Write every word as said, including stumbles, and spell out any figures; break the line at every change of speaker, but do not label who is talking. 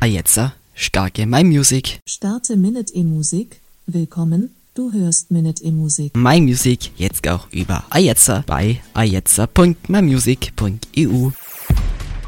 Ajetza, starke My Music.
Starte Minute E-Musik. Willkommen, du hörst Minute E-Musik.
My Music jetzt auch über Ajetza bei ajetza punkt my music punkt e u.